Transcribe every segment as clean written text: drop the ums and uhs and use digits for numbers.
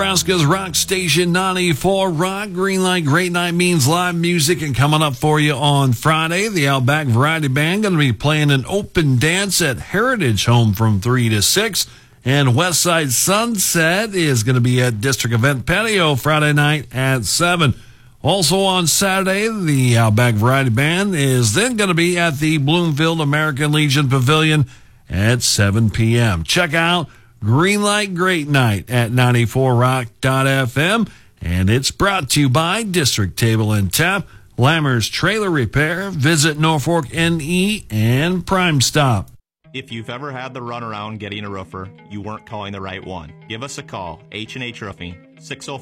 Nebraska's rock station 94 Rock. Green Light Great Night means live music, and coming up for you on Friday, the Outback Variety Band going to be playing an open dance at Heritage Home from 3 to 6. And Westside Sunset is going to be at District Event Patio Friday night at 7. Also on Saturday, the Outback Variety Band is then going to be at the Bloomfield American Legion Pavilion at 7 p.m. Check out Green Light Great Night at 94rock.fm, and it's brought to you by District Table and Tap, Lammer's Trailer Repair, Visit Norfolk NE, and Prime Stop. If you've ever had the runaround getting a roofer, you weren't calling the right one. Give us a call, H&H Roofing,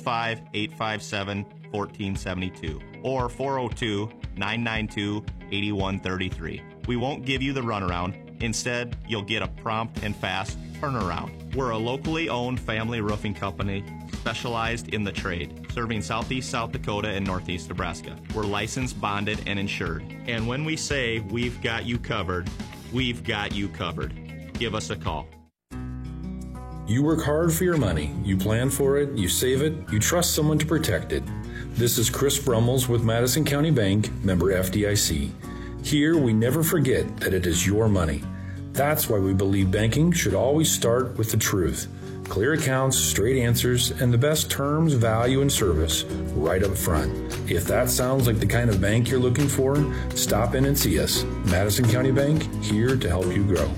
605-857-1472 or 402-992-8133. We won't give you the runaround. Instead, you'll get a prompt and fast turnaround. We're a locally owned family roofing company specialized in the trade, serving southeast South Dakota and northeast Nebraska. We're licensed, bonded, and insured. And when we say we've got you covered, we've got you covered. Give us a call. You work hard for your money. You plan for it, you save it, you trust someone to protect it. This is Chris Brummels with Madison County Bank, member FDIC. Here, we never forget that it is your money. That's why we believe banking should always start with the truth. Clear accounts, straight answers, and the best terms, value, and service right up front. If that sounds like the kind of bank you're looking for, stop in and see us. Madison County Bank, here to help you grow.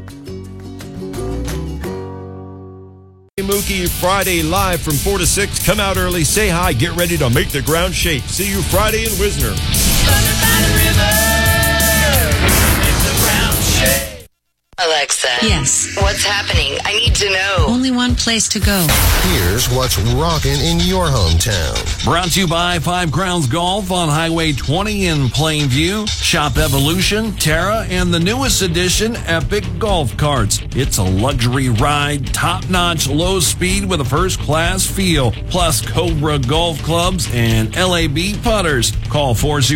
Mookie Friday live from 4 to 6. Come out early, say hi, get ready to make the ground shake. See you Friday in Wisner. Alexa. Yes. What's happening? I need to know. Only one place to go. Here's what's rocking in your hometown. Brought to you by Five Crowns Golf on Highway 20 in Plainview. Shop Evolution, Terra, and the newest edition, Epic Golf Carts. It's a luxury ride, top-notch, low speed with a first-class feel. Plus Cobra Golf Clubs and LAB putters. Call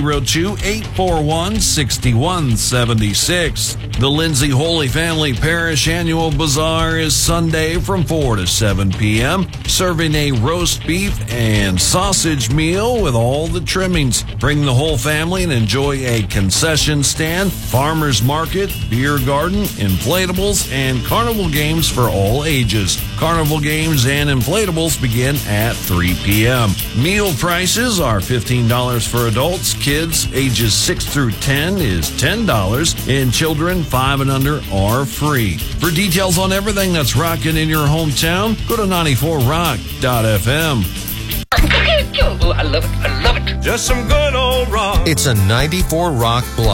402-841-6176. The Lindsay Holy Family Parish Annual Bazaar is Sunday from 4 to 7 p.m., serving a roast beef and sausage meal with all the trimmings. Bring the whole family and enjoy a concession stand, farmer's market, beer garden, inflatables, and carnival games for all ages. Carnival games and inflatables begin at 3 p.m. Meal prices are $15 for adults. Kids ages 6 through 10 is $10, and children 5 and under are free. For details on everything that's rocking in your hometown, go to 94rock.fm. I love it. I love it. Just some good old rock. It's a 94 Rock block.